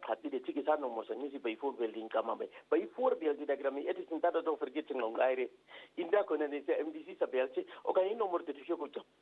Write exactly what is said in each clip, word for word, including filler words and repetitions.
hati de tiki sano mo sangi si bai for building kama bai bai for building da grami eti sintada do forgetting long aire inda ko na ne M D C sa belche o kan ino morte tu shoko to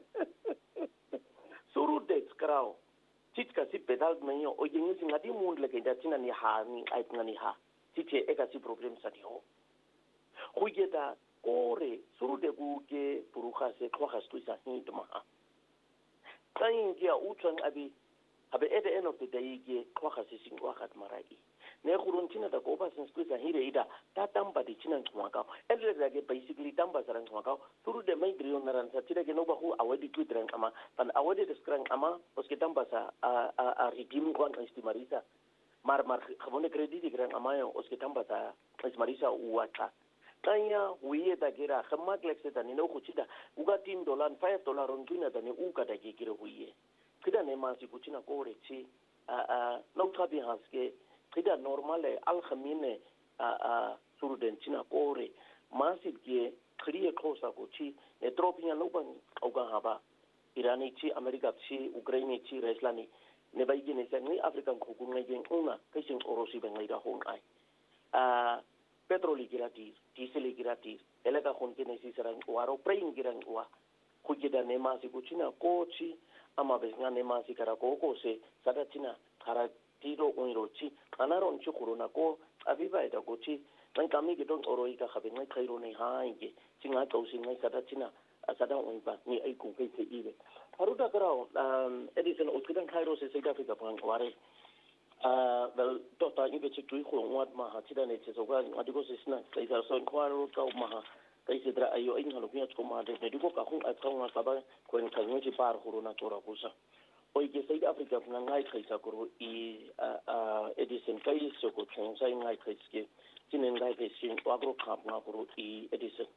suru de skrao titka si pedal meyo o yengi singati mun le ke da tina ni ha ni ai ngani ha tike e ka si problem sa di ho go geta ore suru de ku ke puruga se tloga stu sa hinto ma tsayin ke a utsan abi abe at the end of the day ke tloga se sing wa gat marai ne gurun tina da ko ba sin stu sa hire ida ta tamba di tina tswa ka ele da ke basically tamba sa ran tswa ka suru de mai drion na ran sa tira ke no ba hu awadi tu dran ama pan awadi de skran ama oske tamba sa a a redeem kwan estimarisa mar mar khabone credit gran ama yo oske tamba sa estimarisa uwata tanya wiye da gira khamma klekse da ni no kuchida uga ten dollar five dollar on kina da ni uga da ke kire wiye kida ne ma si kuchina kore chi a a no tabi haske kida normale al khamine a a suruden china kore ma si ke kriye khosa kuchi ne tropinya no ban uga haba irani chi america chi ukraine chi reslani ne bai gine sa ni african khukun ngai gen una kishin orosi ben ngai da hong ai a petroli gratis, diesel gratis, elega honke nesi serang waro praying girang wa kujida nema si kuchina kochi ama besnga nema si kara koko se sada china kara tiro unrochi anaron chukuruna ko abiba eda kochi ngai kami gidong oroi ka khabe ngai khairo nei hainge chinga kausi ngai sada china sada unba ni ai ku kai se ibe haruda karao um edison utkidan khairo se South Africa pang ware Uh, well, Doctor Ibe Chikui Huat Maha, Tidane, Sogan, Adigos is not, they are so inquiry, Kau Maha, they said that you in Halloween command, they do go home at Tonga Saba, when community bar Huruna Torabusa. Or you say Africa from Ngai Kaisakuru is Edison Kai Soko, saying Ngai Kaiski, Tinin Ngai Kaising, Agro Camp Nakuru E. Edison.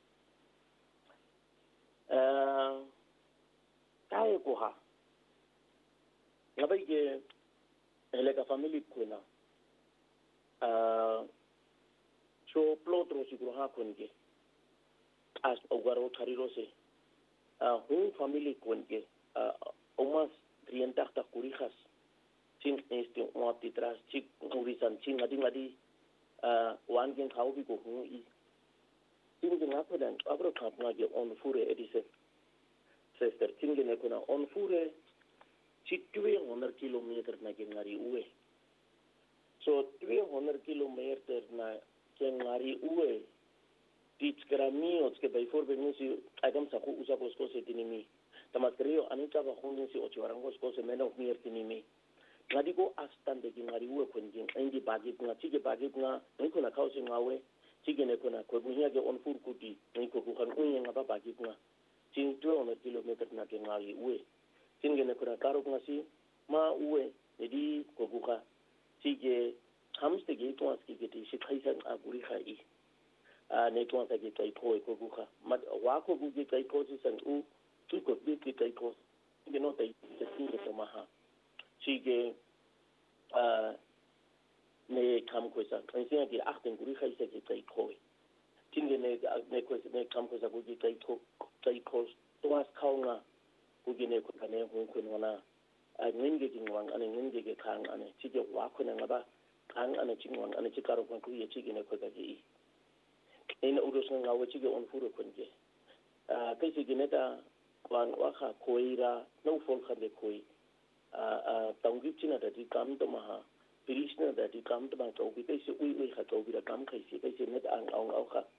Uh, Kayakoha. Nabay elega family kuna uh so plotro siguro ha kunge as ogaro tarirose uh hun family kunge uh omas trienta ta kurijas sin este un titras chik kurisan chin ngadi ngadi uh wan gen khaubi ko hu i sin gen apodan abro kapna ge on fure edise sister tin gen kuna on fure Chitwe hundred kilometer na kengari uwe. So twe hundred kilometer na kengari uwe. Tich kerami otske by four benisi agam saku usa kosko se tinimi. Tamat krio anita ba hundin si ochiwarango kosko se men of near tinimi. Ngadi ko astan de kengari uwe kwenjing. Endi bagit nga chige bagit nga niko na kausi ngawe. Chige neko na kwebunya ge on fur kuti. Niko kukan unye nga ba bagit nga. Ching twe hundred kilometer na kengari uwe. Singene kuna karo ngasi ma uwe edi koguka sige hamste ge to aski ge ti shikaisan aguri khai a ne to asa ge kai ko koguka mat wa ko ge kai ko si san u tu ko ge kai ko ge no tai se singe to maha sige a ne kam ko sa kan singe ge achten guri khai se ge kai ko tingene ne ko ne kam ko sa ge kai ko kai ko to as kaunga kugine ko kane ko ko wana a ngenge jingwang ane ngenge ge kang ane chige wa ko na ba kang ane jingwang ane chikaro ko ku ye chigine ko gaji ina udos nga wa chige on furo ko nge a kai chigine ta wan wa kha koira no fol khande koi a a tangi china da di kam to maha krishna da di kam to ma to bi kai se ui ui kha to bi da kam kai se kai se net ang ang au kha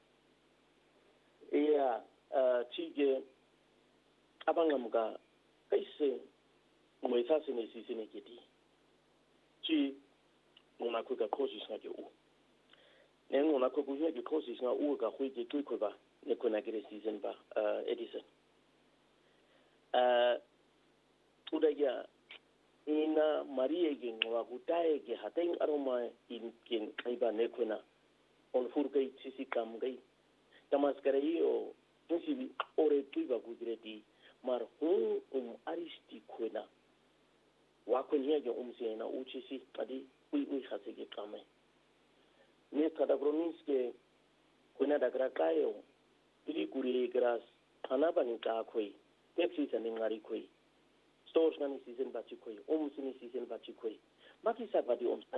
ia a chige abangamuka kaise mwesa sene sisene kiti chi ngona ko ka kosi sa ke u ne ngona ko ku ke kosi sa u ka hui ke tu ko ba ne ko na gere season ba uh Edison uh udaya ina marie ge ngwa kutae ge hateng aroma in kin aiba ne ko na on fur kai sisi kam gai tamas kare yo tusi ore tu ba ku direti mar hun um aristi kuna wa kunya ge um se na uchi si adi ui ui khase ge kame ne kada brominske kuna da grakayo tri kuri gras ana bani ka khoi taxi sani ngari khoi stores nani season bachi khoi um sini season bachi khoi maki sa badi um